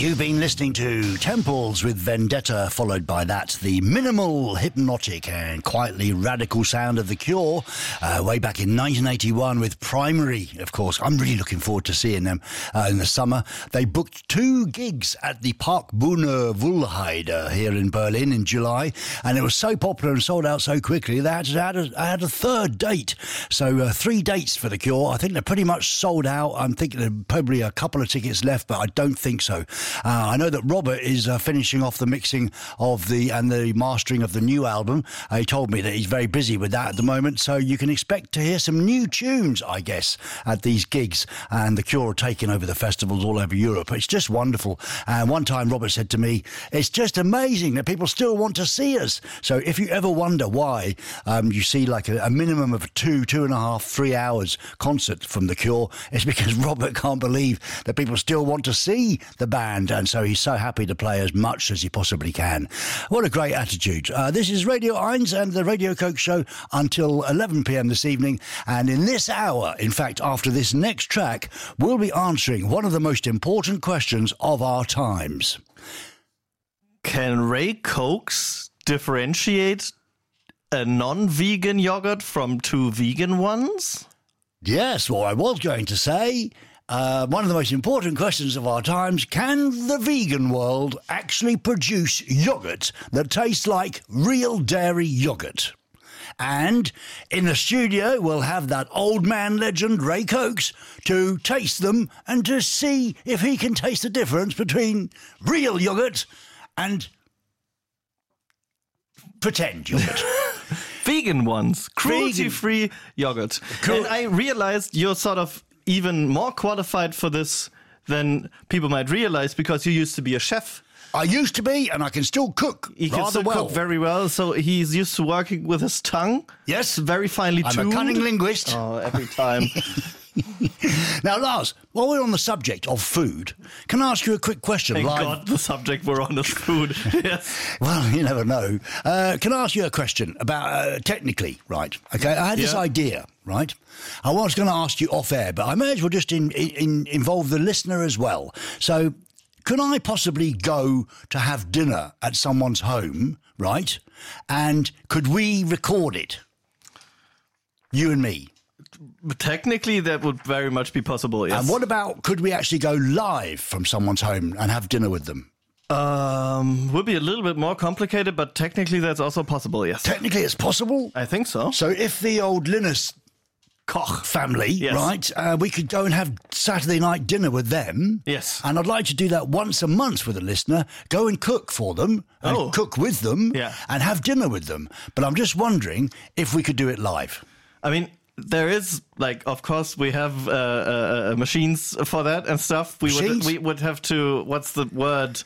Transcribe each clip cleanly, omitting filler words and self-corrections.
You've been listening to Temples with Vendetta, followed by that, the minimal, hypnotic and quietly radical sound of The Cure, way back in 1981 with Primary, of course. I'm really looking forward to seeing them in the summer. They booked 2 gigs at the Parkbühne Wuhlheide here in Berlin in July, and it was so popular and sold out so quickly they had to add a third date. So 3 dates for The Cure. I think they're pretty much sold out. I'm thinking there's probably a couple of tickets left, but I don't think so. I know that Robert is finishing off the mixing of and the mastering of the new album. He told me that he's very busy with that at the moment, so you can expect to hear some new tunes, I guess, at these gigs. And The Cure are taking over the festivals all over Europe. It's just wonderful. And one time Robert said to me, it's just amazing that people still want to see us. So if you ever wonder why you see like a minimum of 2.5, 3 hours concert from The Cure, it's because Robert can't believe that people still want to see the band, and so he's so happy to play as much as he possibly can. What a great attitude. This is Radio 1 and the Radio Coke Show until 11 p.m. this evening, and in this hour, in fact, after this next track, we'll be answering one of the most important questions of our times. Can Ray Cokes differentiate a non-vegan yogurt from 2 vegan ones? Yes, what I was going to say... one of the most important questions of our times, can the vegan world actually produce yoghurt that tastes like real dairy yoghurt? And in the studio, we'll have that old man legend, Ray Cokes, to taste them and to see if he can taste the difference between real yoghurt and pretend yoghurt. Vegan ones, cruelty-free yogurt. And I realized you're sort of even more qualified for this than people might realize because you used to be a chef. I used to be, and I can still cook He can still cook very well, so he's used to working with his tongue. Yes. Very finely tuned. I'm a cunning linguist. Oh, every time. Now, Lars, while we're on the subject of food, can I ask you a quick question? Thank God the subject we're on is food. Yes. Well, you never know. Can I ask you a question about technically, right? Okay, I had this idea, right? I was going to ask you off air, but I may as well just involve the listener as well. So, can I possibly go to have dinner at someone's home, right? And could we record it? You and me. Technically, that would very much be possible, yes. And what about, could we actually go live from someone's home and have dinner with them? Would be a little bit more complicated, but technically that's also possible, yes. Technically it's possible? I think so. So if the old Linus Koch family, right, we could go and have Saturday night dinner with them. Yes. And I'd like to do that once a month with a listener, go and cook for them, and cook with them, and have dinner with them. But I'm just wondering if we could do it live. I mean... There is, like, of course, we have machines for that and stuff. We would have to, what's the word?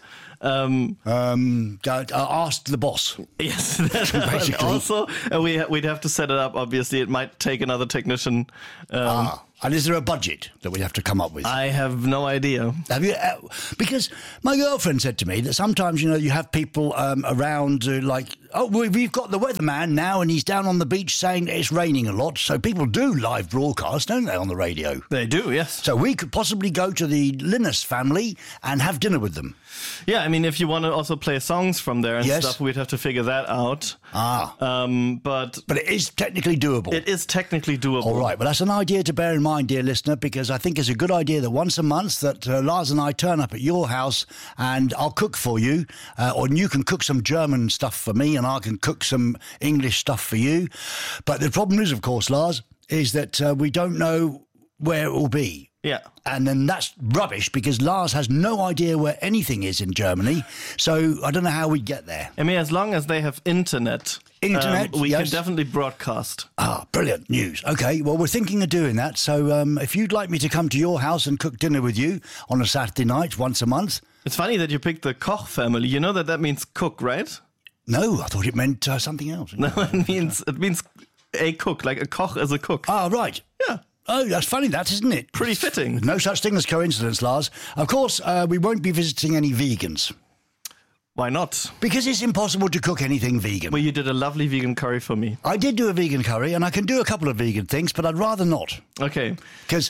Ask the boss. Yes, basically. Also, we'd have to set it up, obviously. It might take another technician. And is there a budget that we have to come up with? I have no idea. Have you? Because my girlfriend said to me that sometimes, you know, you have people around like, oh, we've got the weatherman now and he's down on the beach saying that it's raining a lot. So people do live broadcast, don't they, on the radio? They do, yes. So we could possibly go to the Linus family and have dinner with them. Yeah, I mean, if you want to also play songs from there and stuff, we'd have to figure that out. But it is technically doable. It is technically doable. All right, well, that's an idea to bear in mind, dear listener, because I think it's a good idea that once a month that Lars and I turn up at your house and I'll cook for you, or you can cook some German stuff for me and I can cook some English stuff for you. But the problem is, of course, Lars, is that we don't know where it will be. Yeah. And then that's rubbish because Lars has no idea where anything is in Germany. So I don't know how we'd get there. I mean, as long as they have internet, we can definitely broadcast. Ah, brilliant news. Okay, well, we're thinking of doing that. So if you'd like me to come to your house and cook dinner with you on a Saturday night once a month. It's funny that you picked the Koch family. You know that means cook, right? No, I thought it meant something else. No, it means a cook, like a Koch is a cook. Ah, right. Yeah. Oh, that's funny, that, isn't it? Pretty fitting. No such thing as coincidence, Lars. Of course, we won't be visiting any vegans. Why not? Because it's impossible to cook anything vegan. Well, you did a lovely vegan curry for me. I did do a vegan curry, and I can do a couple of vegan things, but I'd rather not. Okay. Because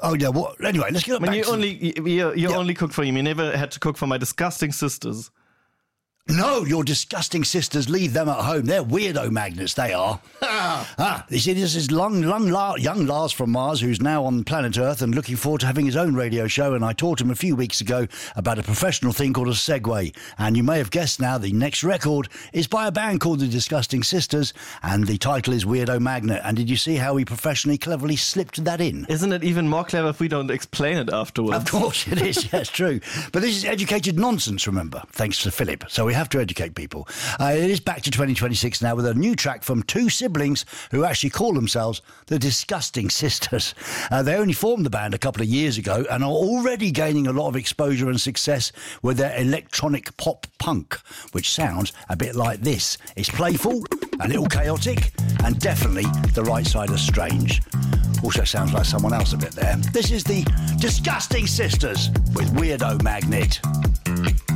Oh, yeah. Well, anyway, let's get back you to... only cook for him. You never had to cook for my disgusting sisters. No, your disgusting sisters, leave them at home. They're weirdo magnets, they are. You see, this is young Lars from Mars, who's now on planet Earth and looking forward to having his own radio show. And I taught him a few weeks ago about a professional thing called a Segway. And you may have guessed now, the next record is by a band called the Disgusting Sisters, and the title is Weirdo Magnet. And did you see how he professionally, cleverly slipped that in? Isn't it even more clever if we don't explain it afterwards? Of course it is, yes, true. But this is educated nonsense, remember, thanks to Philip. So we have to educate people. It is back to 2026 now with a new track from two siblings who actually call themselves the Disgusting Sisters. They only formed the band a couple of years ago and are already gaining a lot of exposure and success with their electronic pop punk, which sounds a bit like this. It's playful, a little chaotic, and definitely the right side of strange. Also sounds like someone else a bit there. This is the Disgusting Sisters with Weirdo Magnet.